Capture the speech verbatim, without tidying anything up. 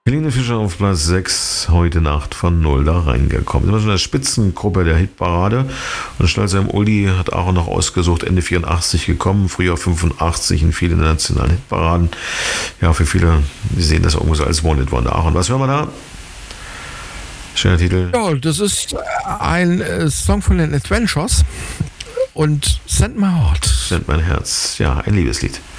Helene Fischer auf Platz sechs, heute Nacht von null da reingekommen. Immer schon in der Spitzengruppe der Hitparade. Und Schnellsheim Uli hat auch noch ausgesucht, Ende vierundachtzig gekommen, früher fünfundachtzig in vielen nationalen Hitparaden. Ja, für viele, die sehen das irgendwo so als Wanted Wonder. Und was hören wir da? Schöner Titel. Ja, das ist ein äh, Song von den Adventures und Send My Heart. Send mein Herz. Ja, ein Liebeslied.